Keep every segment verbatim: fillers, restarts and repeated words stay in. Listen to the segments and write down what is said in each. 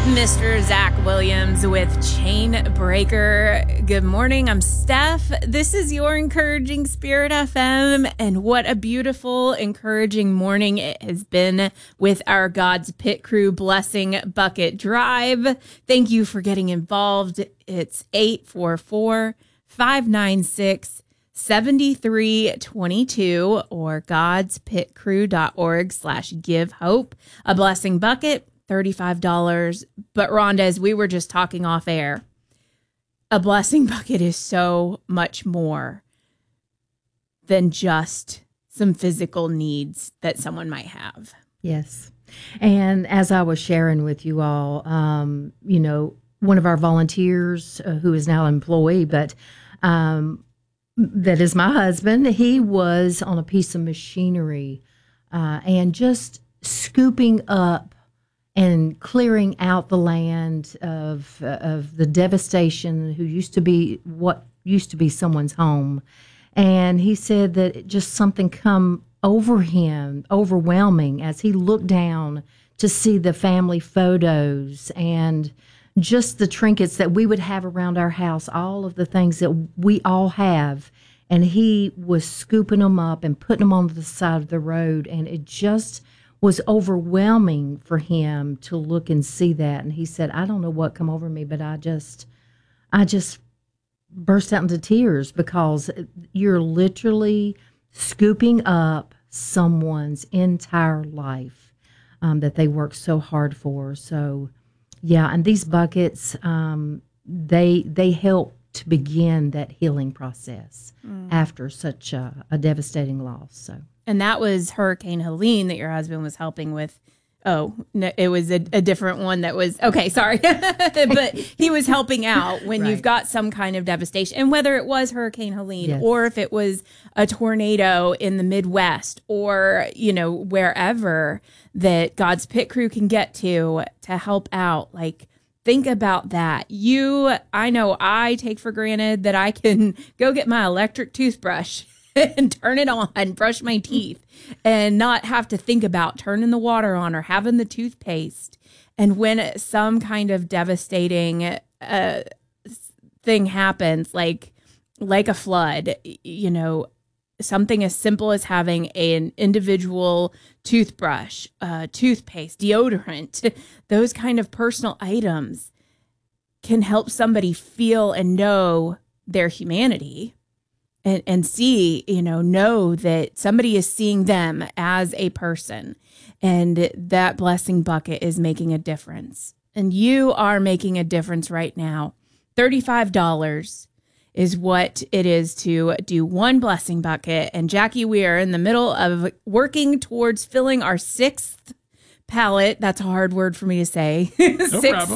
Mister Zach Williams with Chain Breaker. Good morning. I'm Steph. This is your Encouraging Spirit F M, and what a beautiful, encouraging morning it has been with our God's Pit Crew Blessing Bucket Drive. Thank you for getting involved. It's eight four four, five nine six, seven three two two or godspitcrew.org slash give hope. A blessing bucket, thirty-five dollars. But Rhonda, as we were just talking off air, a blessing bucket is so much more than just some physical needs that someone might have. Yes. And as I was sharing with you all, um, you know, one of our volunteers uh, who is now an employee, but um, that is my husband, he was on a piece of machinery uh, and just scooping up and clearing out the land of uh, of the devastation who used to be what used to be someone's home. And he said that just something come over him, overwhelming, as he looked down to see the family photos and just the trinkets that we would have around our house, all of the things that we all have. And he was scooping them up and putting them on the side of the road. And it just was overwhelming for him to look and see that. And he said, I don't know what come over me, but I just, I just burst out into tears because you're literally scooping up someone's entire life um, that they worked so hard for. So, yeah, and these buckets, um, they they help to begin that healing process mm. after such a, a devastating loss. So. And that was Hurricane Helene that your husband was helping with. Oh, no, it was a, a different one that was, okay, sorry. But he was helping out when right. you've got some kind of devastation. And whether it was Hurricane Helene yes. or if it was a tornado in the Midwest or, you know, wherever that God's Pit Crew can get to to help out, like, think about that. You, I know I take for granted that I can go get my electric toothbrush and turn it on and brush my teeth and not have to think about turning the water on or having the toothpaste. And when some kind of devastating uh, thing happens, like like a flood, you know, something as simple as having an individual toothbrush, uh, toothpaste, deodorant, those kind of personal items can help somebody feel and know their humanity. And, and see, you know, know that somebody is seeing them as a person, and that blessing bucket is making a difference. And you are making a difference right now. thirty-five dollars is what it is to do one blessing bucket. And Jackie, we are in the middle of working towards filling our sixth pallet. That's a hard word for me to say. No problem.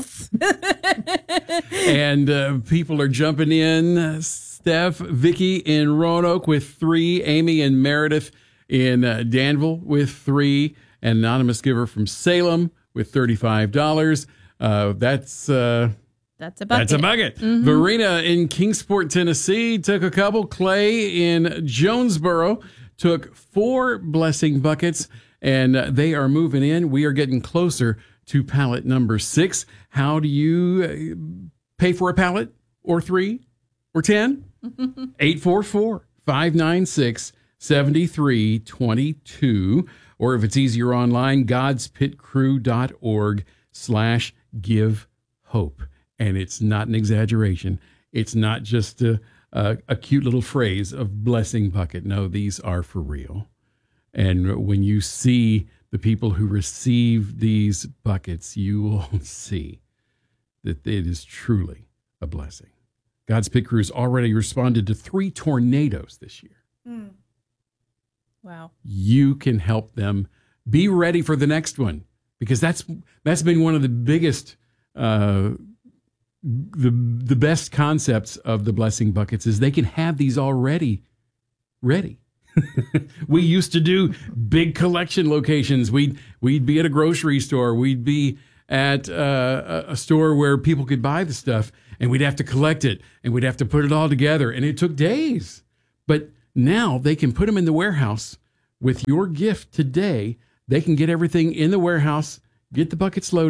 And uh, people are jumping in. Steph, Vicky in Roanoke with three, Amy and Meredith in uh, Danville with three, an anonymous giver from Salem with thirty-five dollars. Uh, that's uh, that's a bucket. That's a bucket. Mm-hmm. Verena in Kingsport, Tennessee took a couple. Clay in Jonesboro took four blessing buckets, and uh, they are moving in. We are getting closer to pallet number six. How do you uh, pay for a pallet or three or ten? eight four four, five nine six, seven three two two. Or if it's easier online, godspitcrew.org slash give hope. And it's not an exaggeration. It's not just a, a, a cute little phrase of blessing bucket. No, these are for real. And when you see the people who receive these buckets, you will see that it is truly a blessing. God's Pit Crew has already responded to three tornadoes this year. Mm. Wow. You can help them be ready for the next one, because that's that's been one of the biggest, uh, the the best concepts of the blessing buckets is they can have these already ready. We used to do big collection locations. We'd, we'd be at a grocery store. We'd be at uh, a store where people could buy the stuff, and we'd have to collect it, and we'd have to put it all together, and it took days. But now they can put them in the warehouse with your gift today. They can get everything in the warehouse, get the buckets loaded,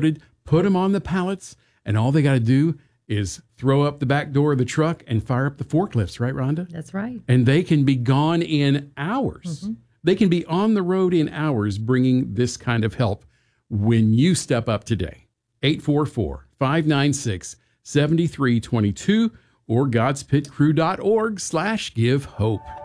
put them on the pallets, and all they got to do is throw up the back door of the truck and fire up the forklifts, right, Rhonda? That's right. And they can be gone in hours. Mm-hmm. They can be on the road in hours bringing this kind of help when you step up today. eight four four, five nine six, seven three two two or godspitcrew.org slash give hope.